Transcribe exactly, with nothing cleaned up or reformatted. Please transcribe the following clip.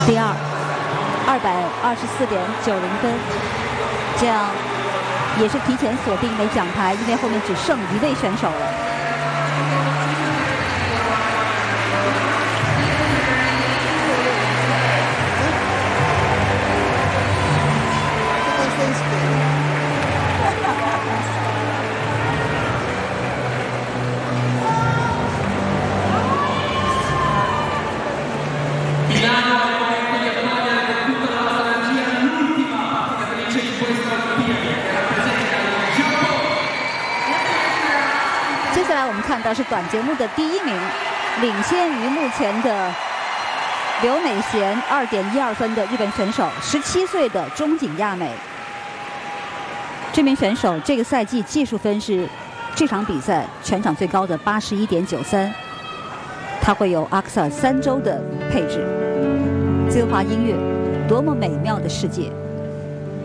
第二，二百二十四点九零分，这样也是提前锁定没奖牌，因为后面只剩一位选手了。 接下来我们看到是短节目的第一名，领先于目前的刘美贤二点一二分的日本选手，十七岁的中井亚美。这名选手这个赛季技术分是这场比赛全场最高的八十一点九三，他会有阿克萨三周的配置。自由华音乐，多么美妙的世界！